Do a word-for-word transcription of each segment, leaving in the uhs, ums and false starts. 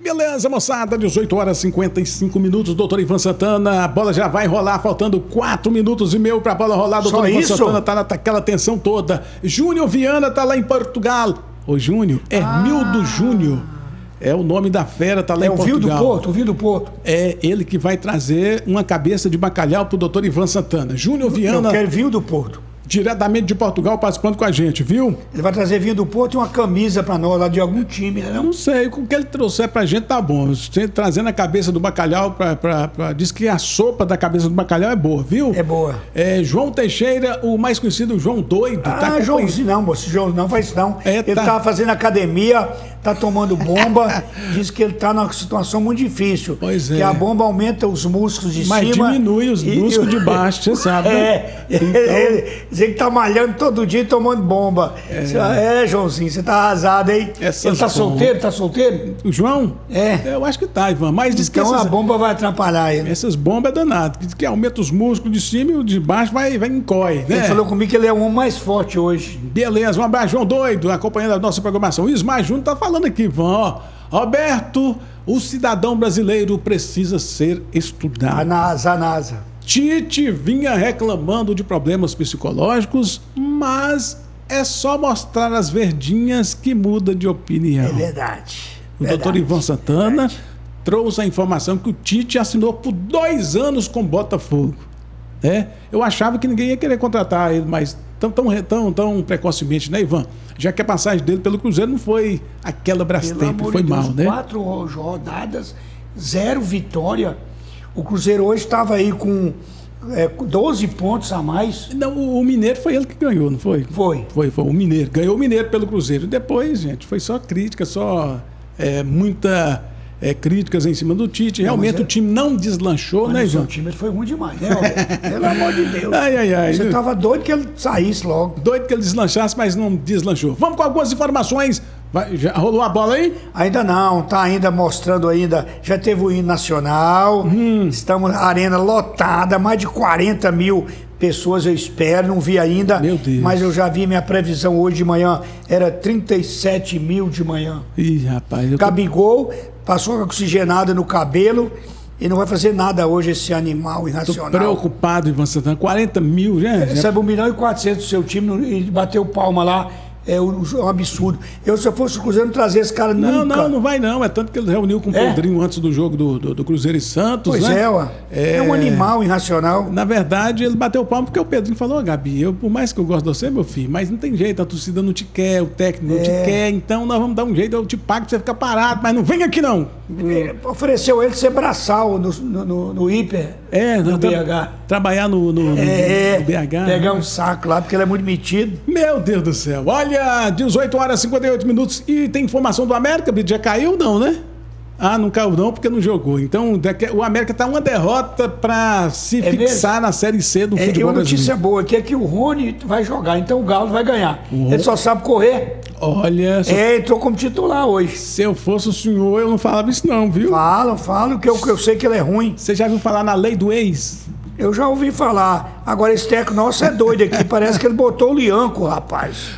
Beleza, moçada, dezoito horas e cinquenta e cinco minutos, doutor Ivan Santana, a bola já vai rolar, faltando quatro minutos e meio pra bola rolar, doutor Ivan isso? Santana tá naquela tensão toda. Júnior Viana tá lá em Portugal. Ô Júnior, Hermildo ah. Júnior, é o nome da fera, tá lá é em Portugal. É o Vinho do Porto, o Vinho do Porto. É ele que vai trazer uma cabeça de bacalhau pro doutor Ivan Santana. Júnior Viana... Eu quero Vinho do Porto. Diretamente de Portugal, participando com a gente, viu? Ele vai trazer vinho do Porto e uma camisa pra nós lá de algum time, né? Não, não sei, com o que ele trouxer pra gente tá bom. Você trazendo a cabeça do bacalhau pra, pra, pra... Diz que a sopa da cabeça do bacalhau é boa, viu? É boa. É, João Teixeira, o mais conhecido João Doido. Ah, tá João, não, moço, João, não faz isso não. É, ele tá... tava fazendo academia, tá tomando bomba, diz que ele tá numa situação muito difícil. Pois é. Que a bomba aumenta os músculos de Mas cima. Mas diminui os e, músculos e... de baixo, você sabe, né? É, então... dizer que tá malhando todo dia tomando bomba. É, é Joãozinho, você tá arrasado, hein? Essas ele tá bombas. solteiro, tá solteiro? O João? É. Eu acho que tá, Ivan. Mas diz então que essas... a bomba vai atrapalhar ele. Essas bombas é danado. Diz que aumenta os músculos de cima e o de baixo vai, vai encoy, né? Ele falou comigo que ele é o homem mais forte hoje. Beleza, um abraço, João Doido, acompanhando a nossa programação. O Ismael Júnior tá falando aqui, Ivan, ó. Roberto, o cidadão brasileiro precisa ser estudado. A NASA, a NASA. Tite vinha reclamando de problemas psicológicos, mas é só mostrar as verdinhas que muda de opinião. É verdade. O verdade, doutor Ivan Santana verdade. trouxe a informação que o Tite assinou por dois anos com o Botafogo. É? Eu achava que ninguém ia querer contratar ele, mas tão, tão, tão, tão precocemente, né, Ivan? Já que a passagem dele pelo Cruzeiro não foi aquela Brastemp, foi de mal, Deus, né? Quatro rodadas, zero vitória. O Cruzeiro hoje estava aí com é, doze pontos a mais. Não, o Mineiro foi ele que ganhou, não foi? Foi. Foi, foi o Mineiro. Ganhou o Mineiro pelo Cruzeiro. Depois, gente, foi só crítica, só é, muita é, críticas em cima do Tite. Realmente não, é... o time não deslanchou, mas né, João? O time foi ruim demais, né, Roberto? Pelo amor de Deus. Ai, ai, ai. Você estava doido que ele saísse logo. Doido que ele deslanchasse, mas não deslanchou. Vamos com algumas informações. Vai, já rolou a bola aí? Ainda não, tá ainda mostrando ainda. Já teve o hino nacional. Hum. Estamos na arena lotada, mais de quarenta mil pessoas, eu espero, não vi ainda. Meu Deus. Mas eu já vi minha previsão hoje de manhã, era trinta e sete mil de manhã. Ih, rapaz. Eu tô... Gabigol passou oxigenada no cabelo e não vai fazer nada hoje esse animal irracional. Tô preocupado, Ivan Santana. quarenta mil, já? Recebe um milhão e quatrocentos do seu time e bateu palma lá. É um, um absurdo. Eu, se eu fosse o Cruzeiro, não trazia esse cara não, nunca. Não, não, não vai não. É tanto que ele reuniu com o é. Pedrinho antes do jogo do, do, do Cruzeiro e Santos, pois né? é, ué. É... é um animal irracional. Na verdade, ele bateu o palmo porque o Pedrinho falou, oh, Gabi, eu, por mais que eu gosto de você, meu filho, mas não tem jeito, a torcida não te quer, o técnico não é. te quer, então nós vamos dar um jeito, eu te pago pra você ficar parado, mas não vem aqui não. É, ofereceu ele ser braçal no, no, no, no hiper, é, no tra B H. Trabalhar no, no, é, no B H. Pegar um saco lá, porque ele é muito metido. Meu Deus do céu. Olha, dezoito horas e cinquenta e oito minutos. E tem informação do América? Já caiu não, né? Ah, não caiu não, porque não jogou. Então, o América tá uma derrota para se é fixar mesmo? na Série C do é, futebol brasileiro. E uma notícia boa aqui é que o Rony vai jogar, então o Galo vai ganhar. Uhum. Ele só sabe correr. Olha... Só... É, entrou como titular hoje. Se eu fosse o senhor, eu não falava isso não, viu? Falo, falo, que eu, que eu sei que ele é ruim. Você já viu falar na lei do ex? Eu já ouvi falar. Agora esse técnico nosso é doido aqui. Parece que ele botou o Lianco, rapaz.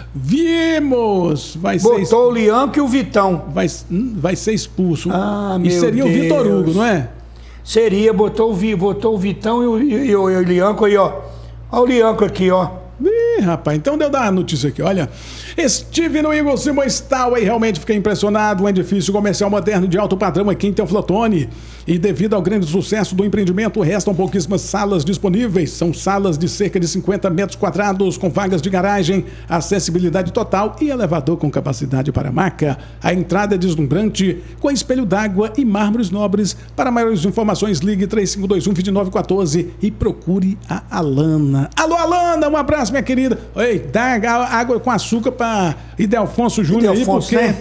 Vimos! Vai botou ser o Lianco e o Vitão. Vai, vai ser expulso. Ah, e seria Deus. o Vitor Hugo, não é? Seria, botou o, botou o Vitão e o, e, e, o, e o Lianco aí, ó. Olha o Lianco aqui, ó. Ih, rapaz, então deu dar a notícia aqui, olha. Estive no Igor Simões Tower e realmente fiquei impressionado. Um edifício comercial moderno de alto padrão aqui em Teoflotone. E devido ao grande sucesso do empreendimento, restam pouquíssimas salas disponíveis. São salas de cerca de cinquenta metros quadrados, com vagas de garagem, acessibilidade total e elevador com capacidade para maca. A entrada é deslumbrante, com espelho d'água e mármores nobres. Para maiores informações, ligue três cinco dois um, dois nove um quatro e procure a Alana. Alô, Alana, um abraço, minha querida. Ei, dá água com açúcar para Idelfonso Júnior aí, porque né?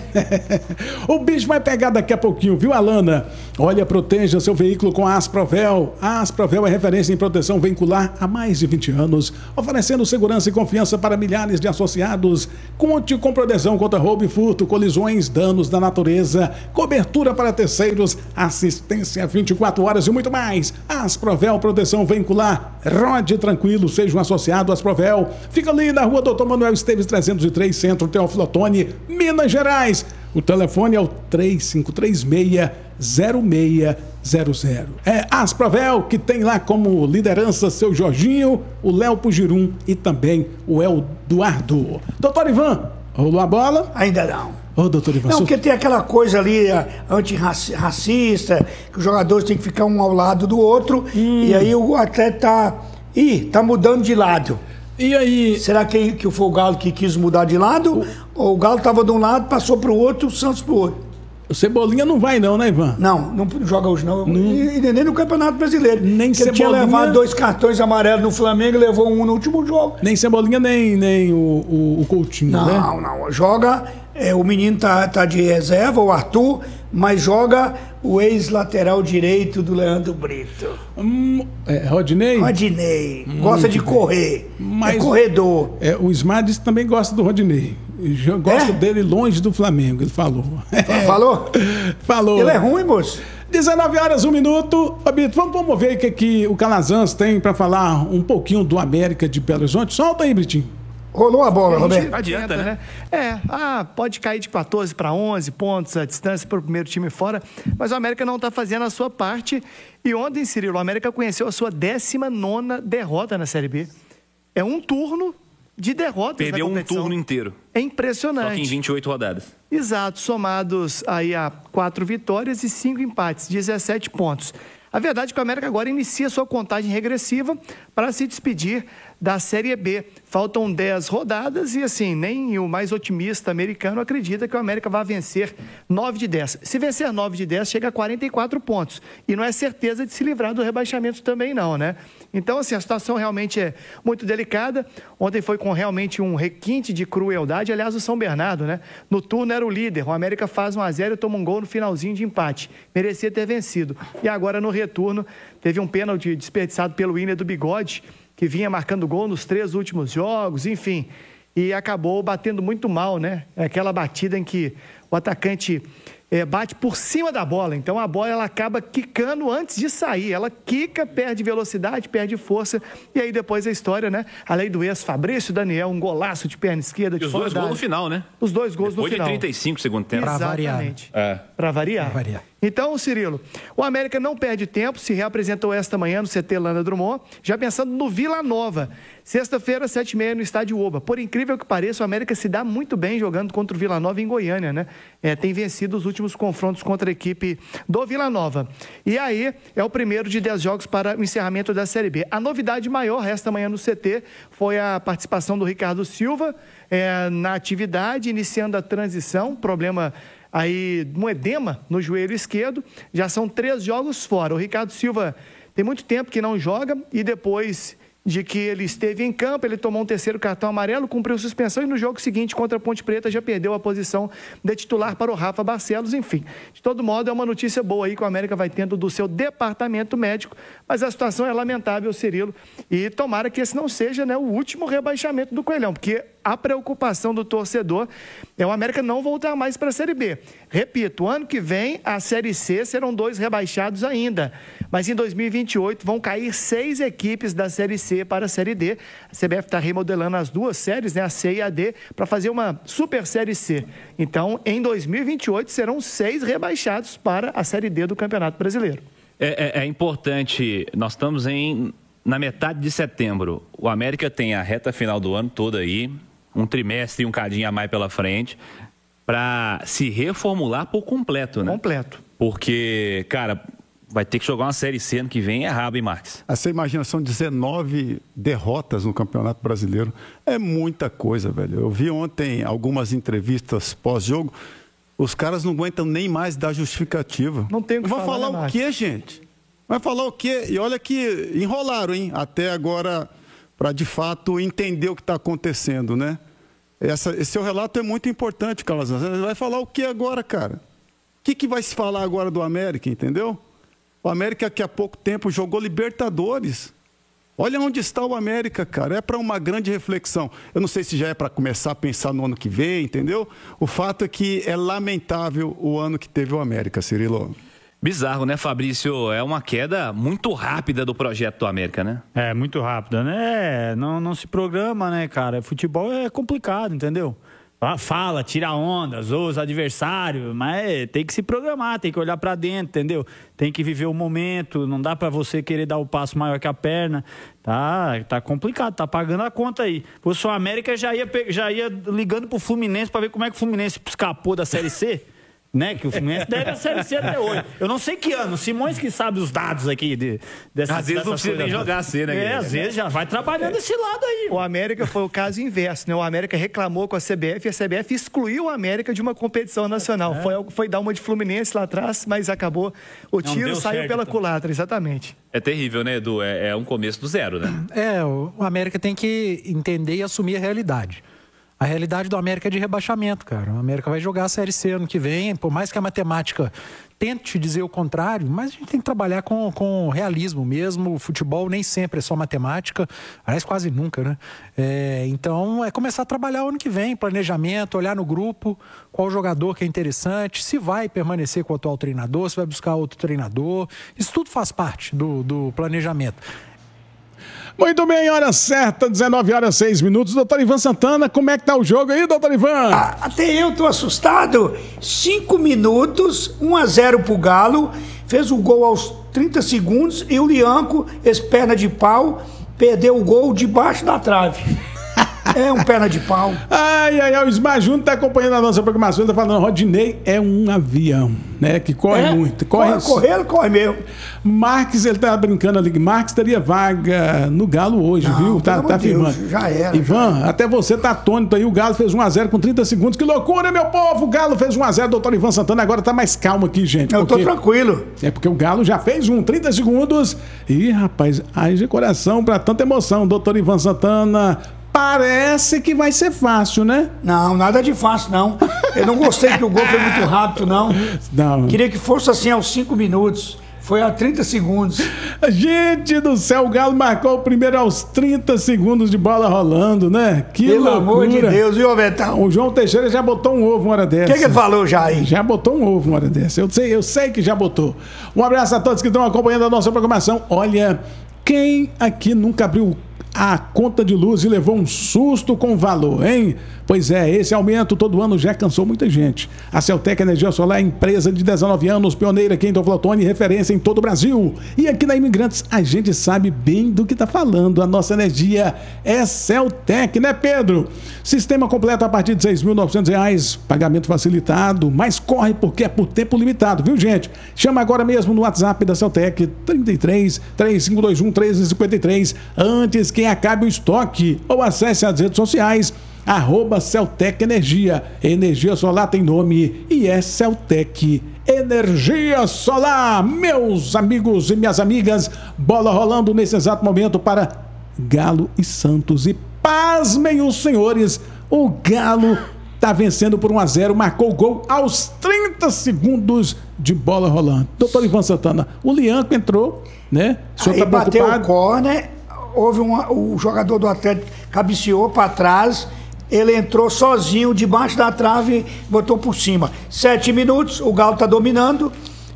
O bicho vai pegar daqui a pouquinho, viu, Alana? Olha, proteja seu veículo com a Asprovel. A Asprovel é referência em proteção veicular há mais de vinte anos, oferecendo segurança e confiança para milhares de associados. Conte com proteção contra roubo e furto, colisões, danos da natureza, cobertura para terceiros, assistência vinte e quatro horas e muito mais. Asprovel Proteção Veicular. Rode tranquilo, seja um associado Asprovel. Fica ali na rua Doutor Manuel Esteves trezentos e três, Centro Teoflotone, Minas Gerais. O telefone é o três cinco três seis, zero seis zero zero. É Aspravel, que tem lá como liderança seu Jorginho, o Léo Pugirum e também o Eduardo. Doutor Ivan, rolou a bola? Ainda não. Ô, doutor Ivan. Não, porque tem aquela coisa ali antirracista, que os jogadores têm que ficar um ao lado do outro, hum. e aí o atleta tá... Ih, tá mudando de lado. E aí? Será que, que foi o Galo que quis mudar de lado? O... Ou o Galo estava de um lado, passou para o outro, o Santos para o outro? O Cebolinha não vai não, né, Ivan? Não, não joga hoje não. não. E, e nem no Campeonato Brasileiro. Nem Cebolinha... Ele tinha levado dois cartões amarelos no Flamengo e levou um no último jogo. Nem Cebolinha, nem, nem o, o, o Coutinho, não, né? Não, não. Joga, é, o menino tá, tá de reserva, o Arthur, mas joga o ex-lateral direito do Leandro Brito. Hum, é, Rodinei? Rodinei. Hum, gosta de correr. Mas, é corredor. É, o Smardes também gosta do Rodinei. Eu gosto é? dele longe do Flamengo, ele falou. Falou? Falou. Ele é ruim, moço. dezenove horas, um minuto. Ô, Bito, vamos, vamos ver o que, que o Calazans tem para falar um pouquinho do América de Belo Horizonte. Solta aí, Britinho. Rolou a bola, Roberto. Não adianta, né? É, ah, pode cair de quatorze para onze pontos a distância para o primeiro time fora, mas o América não está fazendo a sua parte. E ontem, Cirilo, o América conheceu a sua décima nona derrota na Série B. É um turno de derrotas. Perdeu um turno inteiro. É impressionante. Só que em vinte e oito rodadas. Exato, somados aí a quatro vitórias e cinco empates, dezessete pontos. A verdade é que o América agora inicia sua contagem regressiva para se despedir da Série B. Faltam dez rodadas e, assim, nem o mais otimista americano acredita que o América vai vencer nove de dez. Se vencer nove de dez, chega a quarenta e quatro pontos. E não é certeza de se livrar do rebaixamento também não, né? Então, assim, a situação realmente é muito delicada. Ontem foi com realmente um requinte de crueldade. Aliás, o São Bernardo, né? No turno era o líder. O América faz um a zero e toma um gol no finalzinho de empate. Merecia ter vencido. E agora, no retorno, teve um pênalti desperdiçado pelo Willian do Bigode, que vinha marcando gol nos três últimos jogos, enfim, e acabou batendo muito mal, né? É aquela batida em que o atacante é, bate por cima da bola, então a bola ela acaba quicando antes de sair, ela quica, perde velocidade, perde força, e aí depois a história, né? A lei do ex, Fabrício Daniel, um golaço de perna esquerda. De e os dois gols no final, né? Os dois gols Depois no final. Depois de trinta e cinco segundo tempo. Pra variar. É. Pra variar. Pra variar. Então, Cirilo, o América não perde tempo, se reapresentou esta manhã no C T Landa Drummond, já pensando no Vila Nova. Sexta-feira, sete e meia, no Estádio Oba. Por incrível que pareça, o América se dá muito bem jogando contra o Vila Nova em Goiânia, né? É, tem vencido os últimos confrontos contra a equipe do Vila Nova. E aí, é o primeiro de dez jogos para o encerramento da Série B. A novidade maior, esta manhã no C T, foi a participação do Ricardo Silva é, na atividade, iniciando a transição, problema... aí um edema no joelho esquerdo, já são três jogos fora. O Ricardo Silva tem muito tempo que não joga e depois de que ele esteve em campo, ele tomou um terceiro cartão amarelo, cumpriu suspensão e no jogo seguinte contra a Ponte Preta já perdeu a posição de titular para o Rafa Barcelos, enfim. De todo modo, é uma notícia boa aí que o América vai tendo do seu departamento médico, mas a situação é lamentável, Cirilo, e tomara que esse não seja, né, o último rebaixamento do Coelhão, porque a preocupação do torcedor é o América não voltar mais para a Série B. Repito, ano que vem a Série C serão dois rebaixados ainda, mas em dois mil e vinte e oito vão cair seis equipes da Série C para a Série D. A C B F está remodelando as duas séries, né, a C e a D, para fazer uma super Série C. Então, em dois mil e vinte e oito serão seis rebaixados para a Série D do Campeonato Brasileiro. É, é, é importante, nós estamos em, na metade de setembro, o América tem a reta final do ano toda aí, um trimestre e um cadinho a mais pela frente, para se reformular por completo, né? Completo. Porque, cara, vai ter que jogar uma Série C ano que vem, é rabo, hein, Marques? Essa imagina, são dezenove derrotas no Campeonato Brasileiro. É muita coisa, velho. Eu vi ontem algumas entrevistas pós-jogo, os caras não aguentam nem mais dar justificativa. Não tem o que Vai falar, falar né, o quê, gente? Vai falar o quê? E olha que enrolaram, hein? Até agora, para de fato entender o que está acontecendo, né? Essa, esse seu relato é muito importante, Calazans. Você vai falar o que agora, cara? O que, que vai se falar agora do América, entendeu? O América, que há pouco tempo jogou Libertadores. Olha onde está o América, cara. É para uma grande reflexão. Eu não sei se já é para começar a pensar no ano que vem, entendeu? O fato é que é lamentável o ano que teve o América, Cirilo. Bizarro, né, Fabrício? É uma queda muito rápida do projeto do América, né? É, muito rápida, né? Não, não se programa, né, cara? Futebol é complicado, entendeu? Fala, tira onda, zoa os adversários, mas tem que se programar, tem que olhar pra dentro, entendeu? Tem que viver o momento, não dá pra você querer dar o passo maior que a perna. Tá, tá complicado, tá pagando a conta aí. Se fosse o América, já ia, já ia ligando pro Fluminense pra ver como é que o Fluminense escapou da Série C. Né? Que o Fluminense deve a Série C até hoje. Eu não sei que ano. Simões que sabe os dados aqui. De, dessa, às vezes não precisa nem jogar a C, né? É, às vezes já vai trabalhando esse lado aí. O América foi o caso inverso, né? O América reclamou com a C B F e a C B F excluiu o América de uma competição nacional. É. Foi, foi dar uma de Fluminense lá atrás, mas acabou. O tiro não, saiu certo, pela então. culatra, exatamente. É terrível, né, Edu? É, é um começo do zero, né? É, o América tem que entender e assumir a realidade. A realidade do América é de rebaixamento, cara. O América vai jogar a Série C ano que vem, por mais que a matemática tente dizer o contrário, mas a gente tem que trabalhar com, com realismo mesmo. O futebol nem sempre é só matemática, aliás, quase nunca, né? É, então, é começar a trabalhar o ano que vem, planejamento, olhar no grupo, qual jogador que é interessante, se vai permanecer com o atual treinador, se vai buscar outro treinador. Isso tudo faz parte do, do planejamento. Muito bem, hora certa, dezenove horas e seis minutos. Doutor Ivan Santana, como é que tá o jogo aí, doutor Ivan? Ah, até eu tô assustado. Cinco minutos, um a zero pro Galo. Fez o gol aos trinta segundos e o Lianco, esse perna de pau, perdeu o gol debaixo da trave. É um perna de pau. Ai, ai, ai, o Ismar Júnior tá acompanhando a nossa programação, tá falando, Rodinei é um avião, né, que corre é, muito. Corre, corre, correr, ele corre mesmo. Marques, ele tá brincando ali, Marques teria vaga no Galo hoje, não, viu? Tá, tá afirmando. Já era. Ivan, já era. até você tá atônito aí, o Galo fez um a zero com trinta segundos, que loucura, meu povo, o Galo fez um a zero, doutor Ivan Santana, agora tá mais calmo aqui, gente. Eu porque... tô tranquilo. É porque o Galo já fez um, trinta segundos, e rapaz, haja coração pra tanta emoção, doutor Ivan Santana. Parece que vai ser fácil, né? Não, nada de fácil, não. Eu não gostei que o gol foi muito rápido, não. Não. Queria que fosse assim aos cinco minutos. Foi a trinta segundos. Gente do céu, o Galo marcou o primeiro aos trinta segundos de bola rolando, né? Que Pelo loucura. amor de Deus, viu, Betão? O João Teixeira já botou um ovo uma hora dessa. O que, que ele falou já aí? Já botou um ovo uma hora dessa. Eu sei, eu sei que já botou. Um abraço a todos que estão acompanhando a nossa programação. Olha, quem aqui nunca abriu a conta de luz e levou um susto com o valor, hein? Pois é, esse aumento todo ano já cansou muita gente. A Celtec Energia Solar é empresa de dezenove anos, pioneira aqui em Teoflotone, referência em todo o Brasil. E aqui na Imigrantes a gente sabe bem do que está falando. A nossa energia é Celtec, né, Pedro? Sistema completo a partir de seis mil e novecentos reais, pagamento facilitado, mas corre porque é por tempo limitado, viu, gente? Chama agora mesmo no WhatsApp da Celtec, trinta e três, três cinco dois um, treze cinquenta e três, antes que acabe o estoque, ou acesse as redes sociais, arroba Celtec Energia. Energia solar tem nome e é Celtec Energia Solar. Meus amigos e minhas amigas, bola rolando nesse exato momento para Galo e Santos. E pasmem os senhores, o Galo tá vencendo por um a zero, marcou o gol aos trinta segundos de bola rolando. Doutor Ivan Santana, o Lianco entrou, né? O senhor tá bateu o córner, houve uma, o jogador do Atlético cabeceou para trás. Ele entrou sozinho, debaixo da trave, botou por cima. Sete minutos, o Galo está dominando.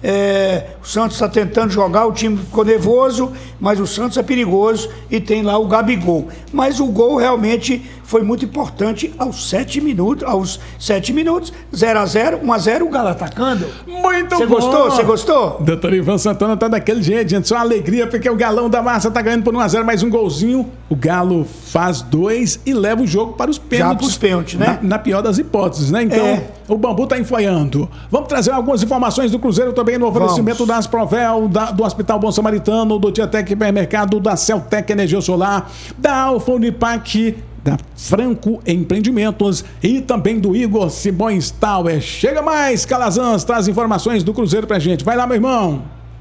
É, o Santos está tentando jogar, o time ficou nervoso, mas o Santos é perigoso e tem lá o Gabigol. Mas o gol realmente foi muito importante aos sete minutos, aos sete minutos, zero a zero, um a zero, o Galo atacando. Muito Cê bom! Você gostou? Você gostou? Doutor Ivan Santana tá daquele jeito, gente, só uma alegria, porque o Galão da Massa tá ganhando por um a zero, mais um golzinho, o Galo faz dois e leva o jogo para os pênaltis. Já para os pênaltis, né? Na, na pior das hipóteses, né? Então, é. O Bambu tá enfoiando. Vamos trazer algumas informações do Cruzeiro também no oferecimento da Asprovel, da, do Hospital Bom Samaritano, do Tietec Hipermercado, da Celtec Energia Solar, da Alfa Unipac, da Franco Empreendimentos e também do Igor Simões Tower. Chega mais, Calazans, traz informações do Cruzeiro pra gente. Vai lá, meu irmão.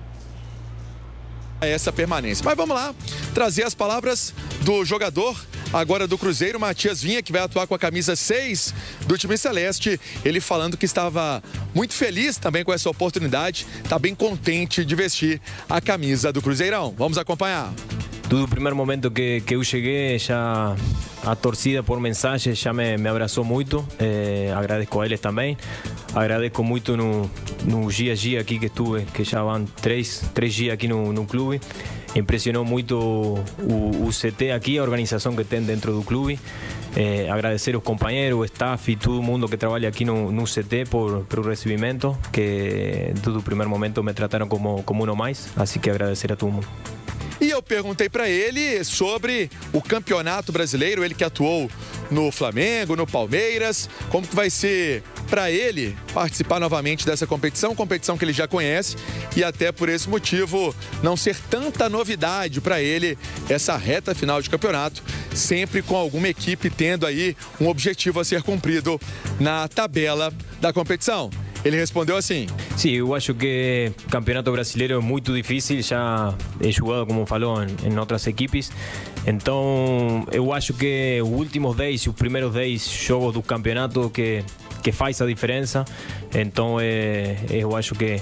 Essa permanência. Mas vamos lá, trazer as palavras do jogador agora do Cruzeiro, Matias Vinha, que vai atuar com a camisa seis do time celeste. Ele falando que estava muito feliz também com essa oportunidade, está bem contente de vestir a camisa do Cruzeirão. Vamos acompanhar. Do primeiro momento que, que eu cheguei, já a torcida por mensajes ya me, me abrazó muito. Eh, agradezco a eles também. Agradezco muito no, no dia a dia aqui que estuve, que já vão três, três dias aqui no, no clube. Impressionou muito o, o C T aqui, a organização que tem dentro do clube. Eh, agradecer os companheiros, o staff e todo mundo que trabalha aqui no, no C T por, por o recebimento, que desde o primeiro momento me trataram como, como uno mais, assim que agradecer a todo mundo. E eu perguntei para ele sobre o Campeonato Brasileiro, ele que atuou no Flamengo, no Palmeiras, como que vai ser para ele participar novamente dessa competição, competição que ele já conhece, e até por esse motivo não ser tanta novidade para ele essa reta final de campeonato, sempre com alguma equipe tendo aí um objetivo a ser cumprido na tabela da competição. Ele respondeu assim: Sim, eu acho que o Campeonato Brasileiro é muito difícil, já he jogado, como falou, em, em outras equipes. Então, eu acho que os últimos dez, os primeiros dez jogos do campeonato que, que faz a diferença. Então, é, eu acho que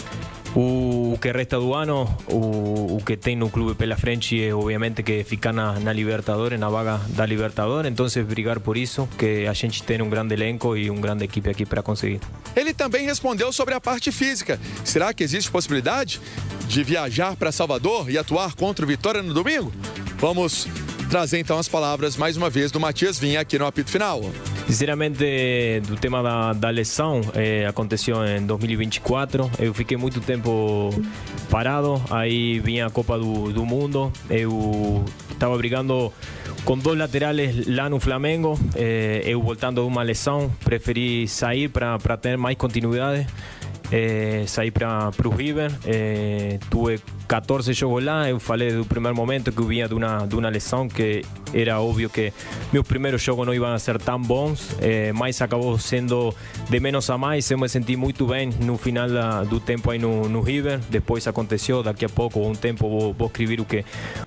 o, o que resta do ano, o, o que tem no clube pela frente é, obviamente, que ficar na, na Libertadores, na vaga da Libertadores. Então, brigar por isso, que a gente tem um grande elenco e uma grande equipe aqui para conseguir. Ele também respondeu sobre a parte física. Será que existe possibilidade de viajar para Salvador e atuar contra o Vitória no domingo? Vamos trazer então as palavras mais uma vez do Matias Vinha aqui no apito final. Sinceramente, do tema da, da lesão, eh, aconteceu em dois mil e vinte e quatro. Eu fiquei muito tempo parado, aí vinha a Copa do, do Mundo. Eu estava brigando com dois laterais lá no Flamengo. Eh, eu voltando de uma lesão, preferi sair para ter mais continuidade. Eh, saí para o River, eh, tuve catorze jogos lá. Eu falei do primeiro momento que eu vinha de uma, de uma lesão, que era óbvio que meus primeiros jogos não iam ser tão bons, eh, mas acabou sendo de menos a mais. Eu me senti muito bem no final da, do tempo aí no, no River. Depois aconteceu, daqui a pouco, um tempo, vou, vou escrever o que...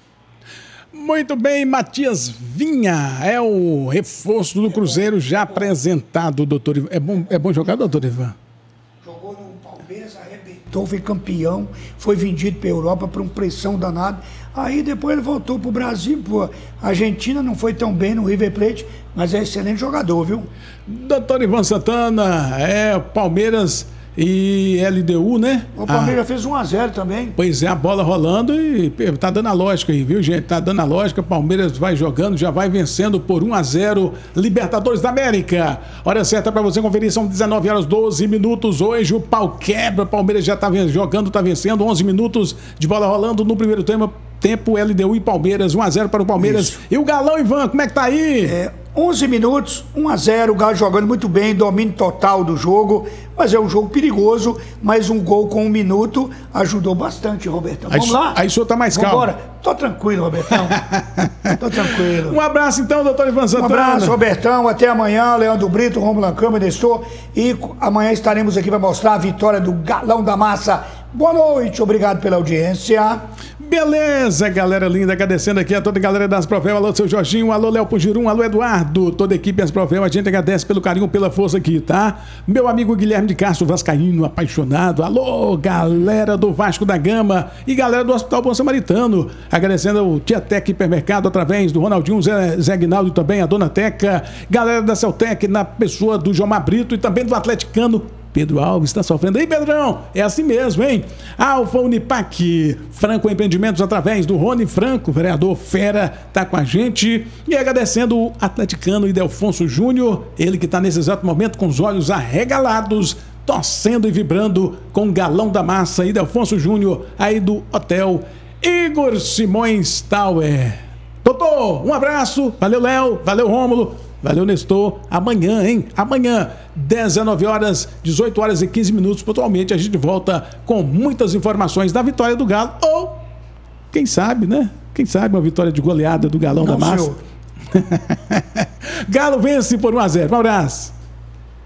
Muito bem, Matias Vinha é o reforço do Cruzeiro já apresentado, doutor Ivan. É bom, é bom jogar, doutor Ivan? Jogou no Palmeiras, arrebentou, foi campeão, foi vendido para a Europa por uma pressão danada. Aí depois ele voltou para o Brasil, pô. A Argentina não foi tão bem no River Plate, mas é excelente jogador, viu? doutor Ivan Santana, é Palmeiras e L D U, né? O Palmeiras ah, fez um a zero também. Pois é, a bola rolando e tá dando a lógica aí, viu, gente? Tá dando a lógica, Palmeiras vai jogando, já vai vencendo por um a zero, Libertadores da América. Hora certa para você conferir, são dezenove horas, doze minutos. Hoje o pau quebra, Palmeiras já tá jogando, tá vencendo, onze minutos de bola rolando no primeiro tempo. Tempo L D U e Palmeiras, um a zero para o Palmeiras. Isso. E o Galão, Ivan, como é que tá aí? É, onze minutos, um a zero, o Galo jogando muito bem, domínio total do jogo, mas é um jogo perigoso, mas um gol com um minuto ajudou bastante, Robertão. Vamos aí, lá? Aí o senhor tá mais calmo. Vambora. Tô tranquilo, Robertão. Tô tranquilo. Um abraço então, doutor Ivan Santana. Um abraço, Robertão. Até amanhã, Leandro Brito, Romulo Ancama, Nestor. E amanhã estaremos aqui para mostrar a vitória do Galão da Massa. Boa noite, obrigado pela audiência. Beleza, galera linda, agradecendo aqui a toda a galera das Profel, alô seu Jorginho, alô Léo Pugirum, alô Eduardo, toda a equipe das Profel, a gente agradece pelo carinho, pela força aqui, tá? Meu amigo Guilherme de Castro, vascaíno, apaixonado, alô galera do Vasco da Gama e galera do Hospital Bom Samaritano, agradecendo ao Tietec Hipermercado através do Ronaldinho, Zé, Zé Guinaldo e também a Dona Teca, galera da Celtec na pessoa do Jomar Brito e também do Atleticano Pedro Alves. Está sofrendo aí, Pedrão? É assim mesmo, hein? Alfa Unipac, Franco Empreendimentos através do Rony Franco, vereador Fera, tá com a gente. E agradecendo o atleticano Idelfonso Júnior, ele que está nesse exato momento com os olhos arregalados, torcendo e vibrando com o Galão da Massa. Idelfonso Júnior, aí do Hotel Igor Simões Tower. Doutor, um abraço. Valeu, Léo. Valeu, Rômulo. Valeu, Nestor. Amanhã, hein? Amanhã, dezenove horas, dezoito horas e quinze minutos, pontualmente, a gente volta com muitas informações da vitória do Galo. Ou, quem sabe, né? Quem sabe uma vitória de goleada do Galão Não, da Massa. Galo vence por um a zero. Um abraço.